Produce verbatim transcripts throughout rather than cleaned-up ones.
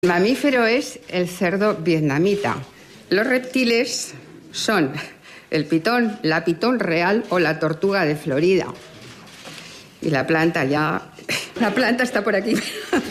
El mamífero es el cerdo vietnamita. Los reptiles son el pitón, la pitón real o la tortuga de Florida. Y la planta ya... La planta está por aquí.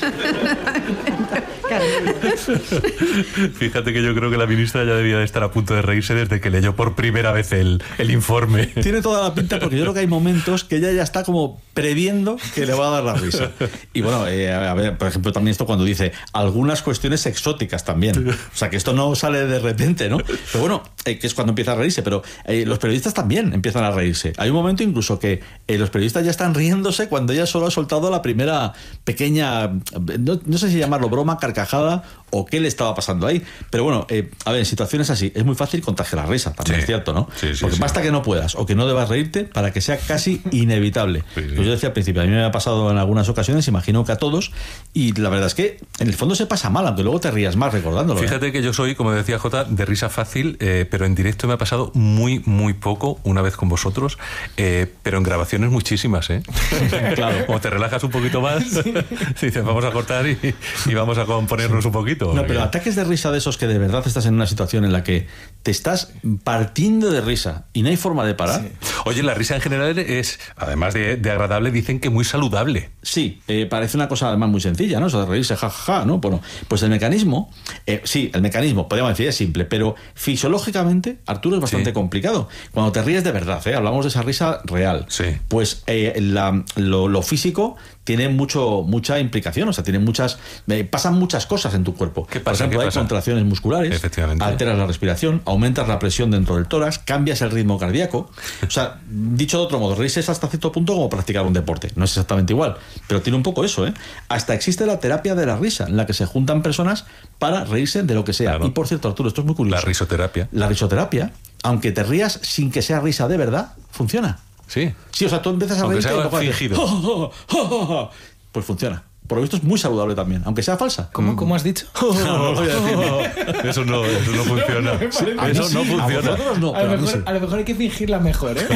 Fíjate que yo creo que la ministra ya debía de estar a punto de reírse desde que leyó por primera vez el, el informe. Tiene toda la pinta, porque yo creo que hay momentos que ella ya está como previendo que le va a dar la risa. Y bueno, eh, a ver, por ejemplo, también esto cuando dice algunas cuestiones exóticas también. O sea, que esto no sale de repente, ¿no? Pero bueno, eh, que es cuando empieza a reírse, pero eh, los periodistas también empiezan a reírse. Hay un momento incluso que eh, los periodistas ya están riéndose cuando ella solo ha soltado la primera pequeña, no, no sé si llamarlo broma, carcajada o qué le estaba pasando ahí. Pero bueno, eh, a ver, en situaciones así es muy fácil contagiar la risa, también sí, es cierto, ¿no? Sí, sí, Porque sí. basta que no puedas o que no debas reírte para que sea casi inevitable. Sí, sí. Pues yo decía al principio, a mí me ha pasado en algunas ocasiones, imagino que a todos, y la verdad es que en el fondo se pasa mal, aunque luego te rías más recordándolo. Fíjate ¿eh? que yo soy, como decía Jota, de risa fácil, eh, pero en directo me ha pasado muy, muy poco, una vez con vosotros, eh, pero en grabaciones muchísimas, ¿eh? Claro. Como te relajas un poquito más, sí. Dices, vamos a cortar y, y vamos a componernos sí. un poquito. No, porque... pero ataques de risa de esos que de verdad estás en una situación en la que te estás partiendo de risa y no hay forma de parar. Sí. Oye, la risa en general es, además de, de agradable, dicen que muy saludable. Sí, eh, parece una cosa además muy sencilla, ¿no? Eso de reírse, jajaja, ja, ja, ¿no? Bueno, pues el mecanismo, eh, sí, el mecanismo, podríamos decir, es simple, pero fisiológicamente, Arturo, es bastante sí. complicado. Cuando te ríes de verdad, ¿eh? Hablamos de esa risa real. Sí. Pues eh, la, lo, lo físico tiene mucho, mucha implicación, o sea, tiene muchas, eh, pasan muchas cosas en tu cuerpo. ¿Qué pasa? Por ejemplo, ¿Qué hay pasa? Contracciones musculares, efectivamente, alteras la respiración, aumentas la presión dentro del tórax, cambias el ritmo cardíaco. O sea, dicho de otro modo, reírse es hasta cierto punto como practicar un deporte. No es exactamente igual, pero tiene un poco eso, ¿eh? Hasta existe la terapia de la risa, en la que se juntan personas para reírse de lo que sea. Claro. Y por cierto, Arturo, esto es muy curioso. La risoterapia. La risoterapia, aunque te rías sin que sea risa de verdad, funciona. Sí. Sí, o sea, tú empiezas a aunque reírte sea y fingido. Oh, oh, oh, oh, pues funciona. Por lo visto es muy saludable también, aunque sea falsa. ¿Cómo, ¿cómo has dicho? No, no lo voy a decir. Eso no, eso no funciona. Sí, eso sí, no funciona. A, no, a, lo a, mejor, sí. a lo mejor hay que fingirla mejor, ¿eh?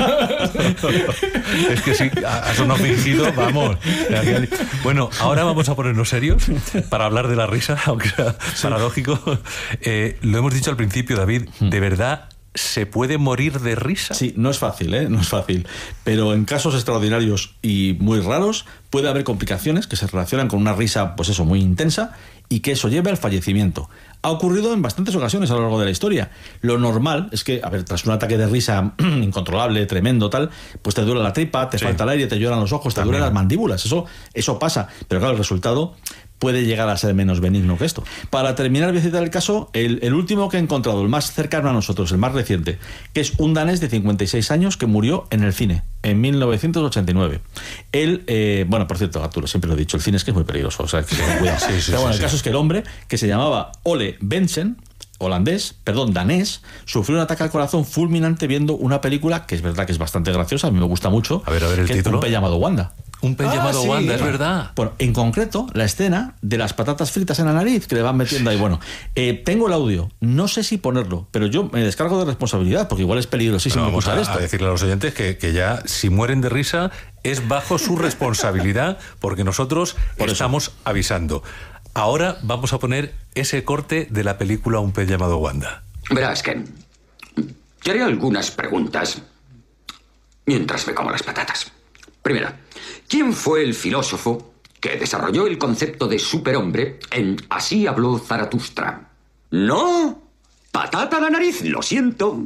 Es que sí, a sonado fingido, vamos. Bueno, ahora vamos a ponernos serios para hablar de la risa, aunque sea sí. paradójico. Eh, lo hemos dicho al principio, David, de verdad... ¿Se puede morir de risa? Sí, no es fácil, ¿eh? No es fácil. Pero en casos extraordinarios y muy raros puede haber complicaciones que se relacionan con una risa, pues eso, muy intensa y que eso lleve al fallecimiento. Ha ocurrido en bastantes ocasiones a lo largo de la historia. Lo normal es que, a ver, tras un ataque de risa incontrolable, tremendo, tal, pues te duele la tripa, te sí. falta el aire, te lloran los ojos, te También. duelen las mandíbulas. Eso, eso pasa. Pero claro, el resultado puede llegar a ser menos benigno que esto. Para terminar, voy a citar el caso, el, el último que he encontrado, el más cercano a nosotros, el más reciente, que es un danés de cincuenta y seis años que murió en el cine, en mil novecientos ochenta y nueve. Él, eh, bueno, por cierto, Arturo, siempre lo he dicho, el cine es que es muy peligroso, o sea, que cuidado. Sí, sí, Pero bueno, sí, el caso sí. es que el hombre, que se llamaba Ole Bensen, holandés, perdón, danés, sufrió un ataque al corazón fulminante viendo una película que es verdad que es bastante graciosa, a mí me gusta mucho, a ver, a ver el que título. es Un pez llamado Wanda. Un pez ah, llamado sí. Wanda, es verdad. Bueno, en concreto, la escena de las patatas fritas en la nariz que le van metiendo ahí. Bueno, eh, tengo el audio, no sé si ponerlo, pero yo me descargo de responsabilidad, porque igual es peligrosísimo bueno, vamos escuchar a, esto. a decirle a los oyentes que, que ya, si mueren de risa, es bajo su responsabilidad, porque nosotros Por estamos eso. avisando. Ahora vamos a poner ese corte de la película Un pez llamado Wanda. Verás, Ken, te haré algunas preguntas mientras me como las patatas. Primera, ¿quién fue el filósofo que desarrolló el concepto de superhombre en Así habló Zaratustra? No, patata a la nariz, lo siento.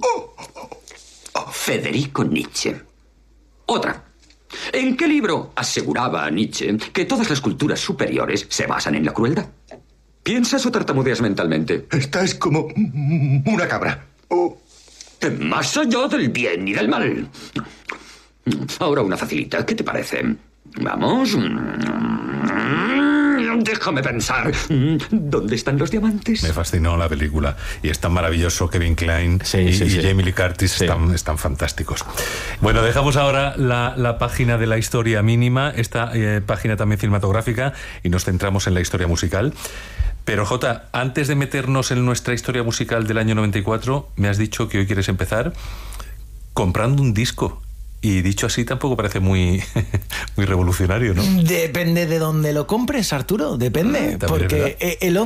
Federico Nietzsche. Otra, ¿en qué libro aseguraba Nietzsche que todas las culturas superiores se basan en la crueldad? ¿Piensas o tartamudeas mentalmente? Esta es como una cabra. Oh. Más allá del bien y del mal. Ahora una facilita, ¿qué te parece? Vamos. Déjame pensar. ¿Dónde están los diamantes? Me fascinó la película. Y es tan maravilloso. Kevin Kline sí, y, sí, y sí. Jamie Lee Curtis sí. están, están fantásticos. Bueno, dejamos ahora la, la página de la historia mínima, esta eh, página también cinematográfica, y nos centramos en la historia musical. Pero, Jota, antes de meternos en nuestra historia musical del año noventa y cuatro, me has dicho que hoy quieres empezar comprando un disco. Y dicho así tampoco parece muy, muy revolucionario, ¿no? Depende de dónde lo compres, Arturo, depende. Ah, porque el